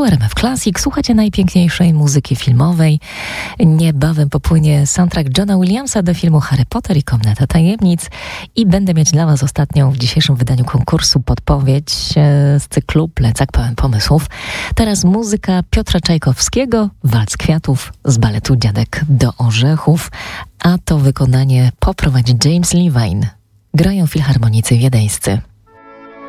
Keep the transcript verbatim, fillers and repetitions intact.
Tu R M F Classic, słuchacie najpiękniejszej muzyki filmowej. Niebawem popłynie soundtrack Johna Williamsa do filmu Harry Potter i Komnata Tajemnic i będę mieć dla Was ostatnią w dzisiejszym wydaniu konkursu podpowiedź z cyklu Plecak pełen pomysłów. Teraz muzyka Piotra Czajkowskiego, Walc Kwiatów z baletu Dziadek do Orzechów, a to wykonanie poprowadzi James Levine. Grają filharmonicy wiedeńscy.